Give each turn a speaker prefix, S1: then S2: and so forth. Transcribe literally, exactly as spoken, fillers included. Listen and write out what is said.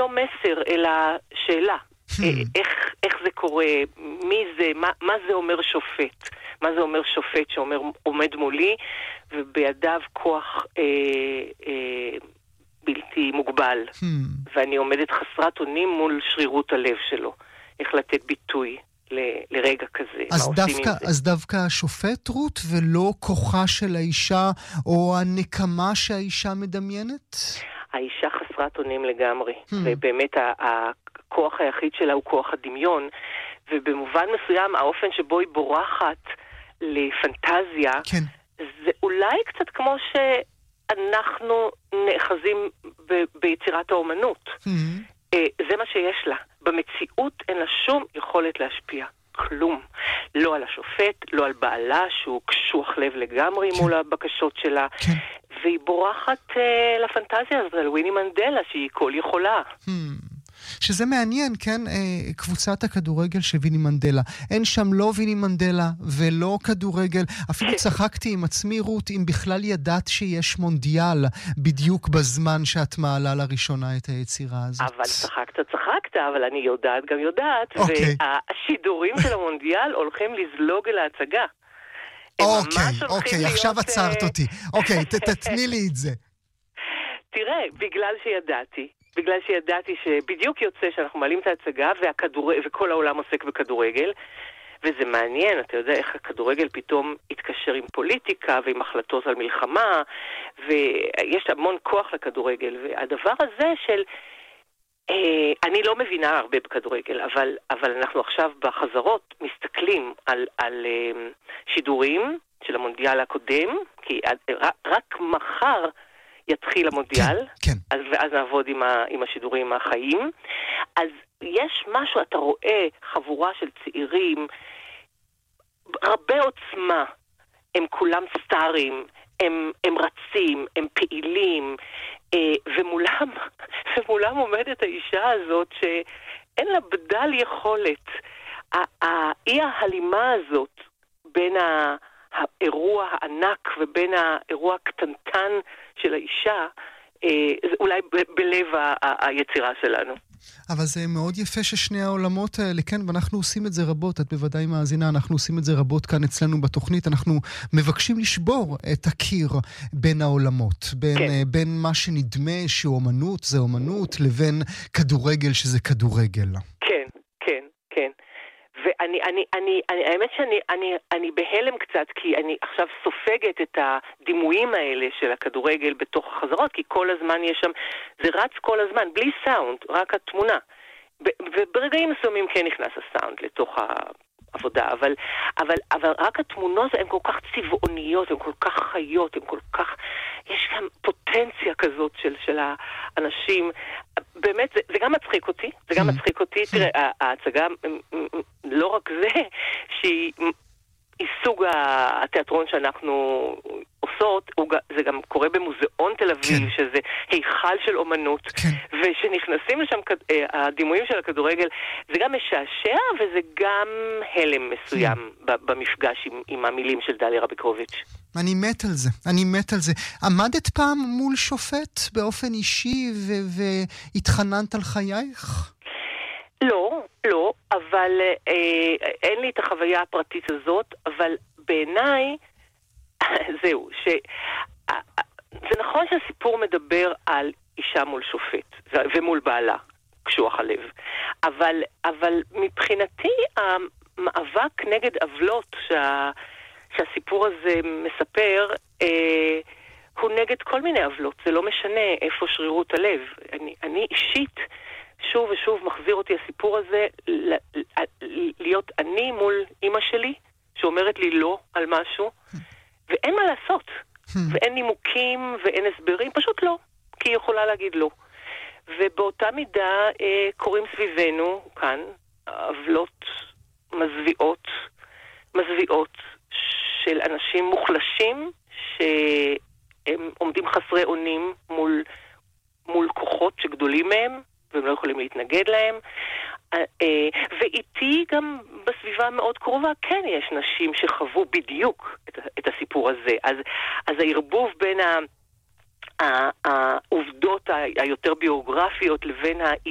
S1: לא מסר, אלא שאלה. איך, איך זה קורה, מי זה, מה, מה זה אומר שופט? מה זה אומר שופט שאומר עומד מולי, ובידיו כוח אה, אה, בלתי מוגבל. ואני עומדת חסרת אונים מול שרירות הלב שלו. איך לתת ביטוי ל- לרגע כזה.
S2: אז דווקא, אז דווקא השופט רות, ולא כוחה של האישה, או הנקמה שהאישה מדמיינת?
S1: האישה חסרת אונים לגמרי. ובאמת הכוח היחיד שלה הוא כוח הדמיון, ובמובן מסוים האופן שבו היא בורחת לפנטזיה,
S2: כן.
S1: זה אולי קצת כמו שאנחנו נאחזים ב- ביצירת האומנות. Mm-hmm. זה מה שיש לה. במציאות אין לה שום יכולת להשפיע. כלום. לא על השופט, לא על בעלה, שהוא קשוח לב לגמרי כן. מול הבקשות שלה. כן. והיא בורחת uh, לפנטזיה הזאת, על וויני מנדלה, שהיא כל יכולה. Hmm.
S2: שזה מעניין, כן? קבוצת הכדורגל של ויני מנדלה. אין שם לא ויני מנדלה ולא כדורגל. אפילו צחקתי עם עצמי, רות, אם בכלל ידעת שיש מונדיאל בדיוק בזמן שאת מעלה לראשונה את היצירה הזאת.
S1: אבל צחקת, צחקת, אבל אני יודעת גם יודעת.
S2: אוקיי.
S1: והשידורים של המונדיאל הולכים לזלוג אל ההצגה.
S2: אוקיי, אוקיי, עכשיו עצרת אותי. אוקיי, תתני לי את זה.
S1: תראה, בגלל שידעתי, בגלל שידעתי שבדיוק יוצא שאנחנו מעלים את ההצגה והכדור... וכל העולם עוסק בכדורגל, וזה מעניין, אתה יודע איך הכדורגל פתאום התקשר עם פוליטיקה ועם החלטות על מלחמה, ויש המון כוח לכדורגל, והדבר הזה של... אה, אני לא מבינה הרבה בכדורגל, אבל, אבל אנחנו עכשיו בחזרות מסתכלים על, על אה, שידורים של המונדיאל הקודם, כי רק, רק מחר יתחיל המונדיאל,
S2: כן, כן.
S1: אז, ואז נעבוד עם, ה, עם השידורים החיים. אז יש משהו, אתה רואה חבורה של צעירים, הרבה עוצמה, הם כולם סטארים, הם, הם רצים, הם פעילים, אה, ומולם, ומולם עומדת האישה הזאת שאין לה בדל יכולת. האי ההלימה הזאת בין ה... האירוע הענק ובין האירוע הקטנטן של האישה, זה אולי ב- בלב ה- היצירה שלנו.
S2: אבל זה מאוד יפה ששני העולמות האלה, כן, ואנחנו עושים את זה רבות, את בוודאי מאזינה, אנחנו עושים את זה רבות כאן אצלנו בתוכנית, אנחנו מבקשים לשבור את הקיר בין העולמות, בין, כן. בין מה שנדמה שאומנות זה אומנות, לבין כדורגל שזה כדורגל.
S1: כן, כן, כן. ואני, אני, אני, אני, האמת שאני, אני, אני בהלם קצת, כי אני עכשיו סופגת את הדימויים האלה של הכדורגל בתוך החזרות, כי כל הזמן יש שם, זה רץ כל הזמן, בלי סאונד, רק התמונה. וברגעים מסוימים כן נכנס הסאונד לתוך העבודה, אבל, אבל, אבל רק התמונות הן כל כך צבעוניות, הן כל כך חיות, הן כל כך, יש גם פוטנציה כזאת של, של האנשים. באמת, זה, זה גם מצחיק אותי, זה גם מצחיק אותי. תראה, ההצגה, לא רק זה, שהיא סוג התיאטרון שאנחנו עושות, זה גם קורה במוזיאון תל אביב, שזה היכל של אומנות, ושנכנסים לשם הדימויים של הכדורגל, זה גם משעשע, וזה גם הלם מסוים במפגש עם, עם המילים של דליה רביקוביץ'.
S2: אני מת על זה, אני מת על זה. עמדת פעם מול שופט באופן אישי והתחננת על חייך?
S1: לא, לא, אבל אה, אין לי את החוויה הפרטית הזאת, אבל בעיניי, זהו, ש... זה נכון שהסיפור מדבר על אישה מול שופט, ומול בעלה, קשוח הלב, אבל, אבל מבחינתי המאבק נגד עוולות שה... שהסיפור הזה מספר, אה, הוא נגד כל מיני עוולות, זה לא משנה איפה שרירות הלב. אני, אני אישית, שוב ושוב מחזיר אותי הסיפור הזה, להיות אני מול אמא שלי, שאומרת לי לא על משהו, ואין מה לעשות, ואין נימוקים ואין הסברים, פשוט לא, כי היא יכולה להגיד לא. ובאותה מידה אה, קוראים סביבנו, כאן, עוולות מזוויעות, מזוויעות, של אנשים מוחלשים שהם עומדים חסרי אונים מול, מול כוחות שגדולים מהם והם לא יכולים להתנגד להם. ואיתי גם בסביבה מאוד קרובה כן יש נשים שחוו בדיוק את, את הסיפור הזה. אז, אז הערבוב בין ה... העובדות היותר ביוגרפיות לבין